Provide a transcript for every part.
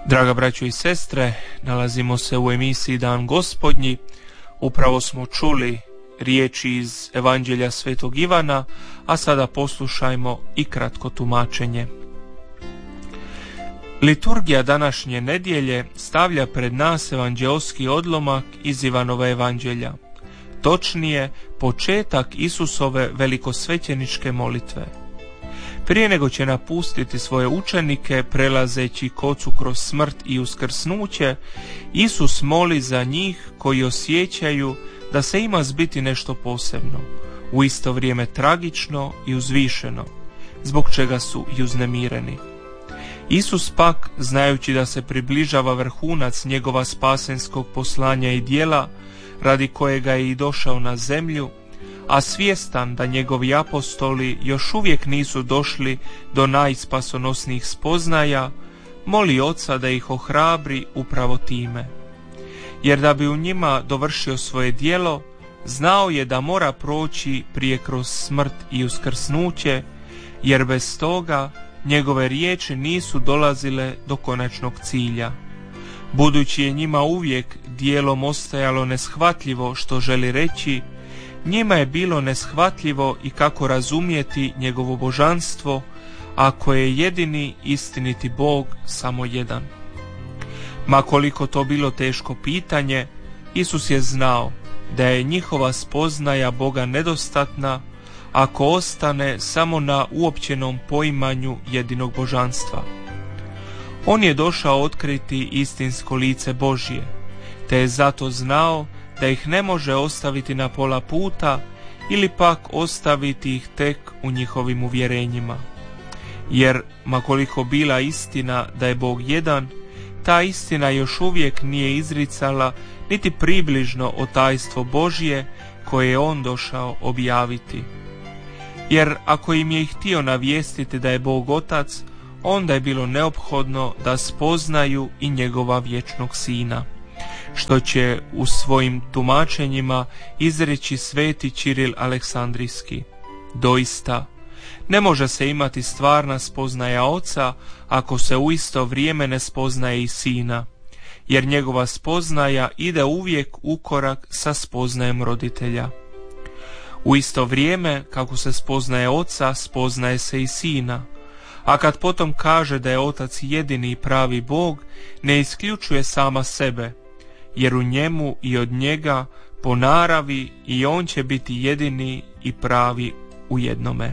Draga braćo i sestre, nalazimo se u emisiji Dan Gospodnji. Upravo smo čuli riječi iz Evanđelja Svetog Ivana, a sada poslušajmo i kratko tumačenje. Liturgija današnje nedjelje stavlja pred nas evanđeoski odlomak iz Ivanova evanđelja, točnije početak Isusove velikosvećeničke molitve. Prije nego će napustiti svoje učenike prelazeći k Ocu kroz smrt i uskrsnuće, Isus moli za njih koji osjećaju da se ima zbiti nešto posebno, u isto vrijeme tragično i uzvišeno, zbog čega su i uznemireni. Isus pak, znajući da se približava vrhunac njegova spasenskog poslanja i djela, radi kojega je i došao na zemlju, a svjestan da njegovi apostoli još uvijek nisu došli do najspasonosnijih spoznaja, moli Oca da ih ohrabri upravo time. Jer da bi u njima dovršio svoje djelo, znao je da mora proći prije kroz smrt i uskrsnuće, jer bez toga njegove riječi nisu dolazile do konačnog cilja. Budući je njima uvijek dijelom ostajalo neshvatljivo što želi reći, njima je bilo neshvatljivo i kako razumjeti njegovo božanstvo, ako je jedini istiniti Bog samo jedan. Ma koliko to bilo teško pitanje, Isus je znao da je njihova spoznaja Boga nedostatna ako ostane samo na uopćenom poimanju jedinog božanstva. On je došao otkriti istinsko lice Božje, te je zato znao da ih ne može ostaviti na pola puta ili pak ostaviti ih tek u njihovim uvjerenjima. Jer, ma koliko bila istina da je Bog jedan, ta istina još uvijek nije izricala niti približno o tajstvo Božje koje je on došao objaviti. Jer ako im je htio navijestiti da je Bog Otac, onda je bilo neophodno da spoznaju i njegova vječnog Sina, što će u svojim tumačenjima izreći sveti Čiril Aleksandrijski. Doista, ne može se imati stvarna spoznaja Oca ako se u isto vrijeme ne spoznaje i Sina, jer njegova spoznaja ide uvijek u korak sa spoznajem roditelja. U isto vrijeme kako se spoznaje Oca, spoznaje se i Sina, a kad potom kaže da je Otac jedini i pravi Bog, ne isključuje sama sebe, jer u njemu i od njega po naravi i on će biti jedini i pravi u jednome.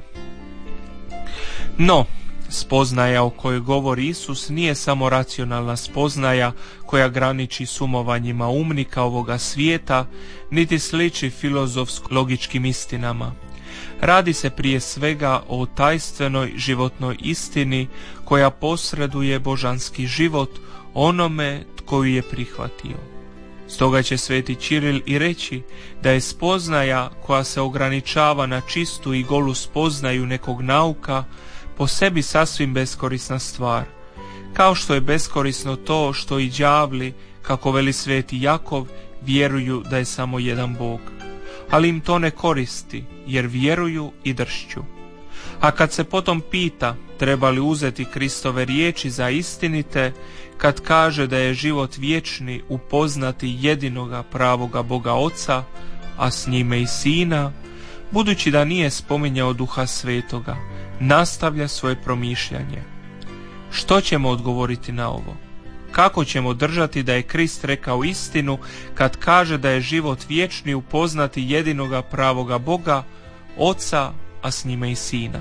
No, spoznaja o kojoj govori Isus nije samo racionalna spoznaja koja graniči s umovanjima umnika ovoga svijeta, niti sliči filozofsko-logičkim istinama. Radi se prije svega o tajstvenoj životnoj istini koja posreduje božanski život onome tko ju je prihvatio. Stoga će sveti Čiril i reći da je spoznaja koja se ograničava na čistu i golu spoznaju nekog nauka po sebi sasvim beskorisna stvar, kao što je beskorisno to što i đavli, kako veli sveti Jakov, vjeruju da je samo jedan Bog. Ali im to ne koristi, jer vjeruju i dršću. A kad se potom pita treba li uzeti Kristove riječi za istinite, kad kaže da je život vječni upoznati jedinoga pravoga Boga Oca, a s njime i Sina, budući da nije spominjao Duha Svetoga, nastavlja svoje promišljanje. Što ćemo odgovoriti na ovo? Kako ćemo držati da je Krist rekao istinu kad kaže da je život vječni upoznati jedinoga pravoga Boga, Oca, a s njime i Sina?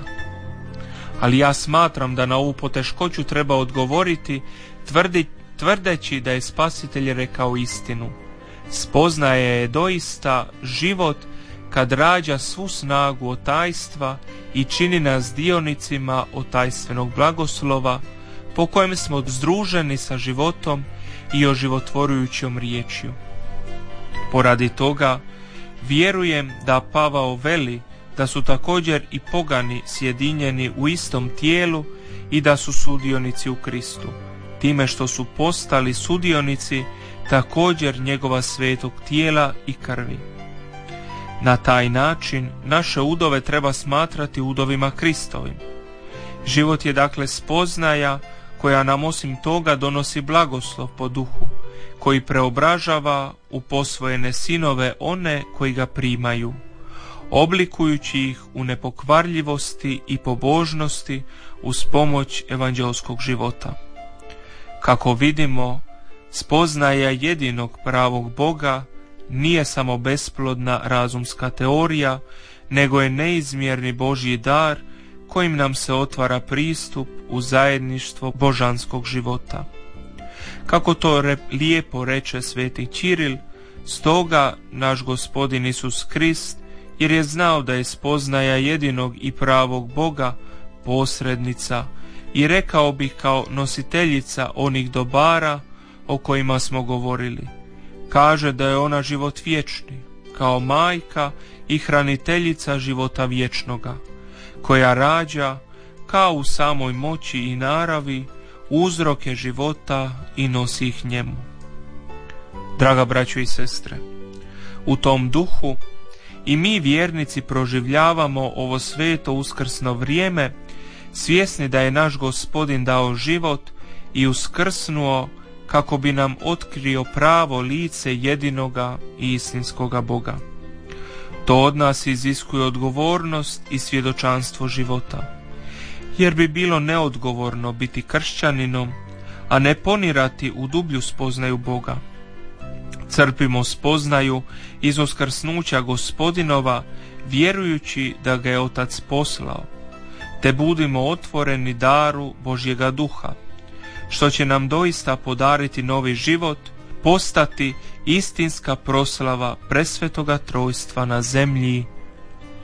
Ali ja smatram da na ovu poteškoću treba odgovoriti tvrdeći da je Spasitelj rekao istinu. Spoznaje je doista život kad rađa svu snagu otajstva i čini nas dionicima otajstvenog blagoslova, po kojem smo združeni sa životom i oživotvorujućom riječju. Poradi toga, vjerujem da Pavao veli da su također i pogani sjedinjeni u istom tijelu i da su sudionici u Kristu, time što su postali sudionici također njegova svetog tijela i krvi. Na taj način naše udove treba smatrati udovima Kristovim. Život je dakle spoznaja koja nam osim toga donosi blagoslov po duhu, koji preobražava u posvojene sinove one koji ga primaju, oblikujući ih u nepokvarljivosti i pobožnosti uz pomoć evanđelskog života. Kako vidimo, spoznaja jedinog pravog Boga nije samo besplodna razumska teorija, nego je neizmjerni Božji dar kojim nam se otvara pristup u zajedništvo božanskog života. Kako to lijepo reče sveti Ćiril, stoga naš Gospodin Isus Krist, jer je znao da je spoznaja jedinog i pravog Boga posrednica i rekao bih kao nositeljica onih dobara o kojima smo govorili. Kaže da je ona život vječni, kao majka i hraniteljica života vječnoga, koja rađa kao u samoj moći i naravi uzroke života i nosi ih njemu. Draga braćo i sestre, u tom duhu i mi vjernici proživljavamo ovo sveto uskrsno vrijeme, svjesni da je naš Gospodin dao život i uskrsnuo kako bi nam otkrio pravo lice jedinoga i istinskoga Boga. To od nas iziskuje odgovornost i svjedočanstvo života, jer bi bilo neodgovorno biti kršćaninom, a ne ponirati u dublju spoznaju Boga. Crpimo spoznaju iz uskrsnuća Gospodinova, vjerujući da ga je Otac poslao, te budimo otvoreni daru Božjega duha, što će nam doista podariti novi život, postati istinska proslava presvetoga trojstva na zemlji.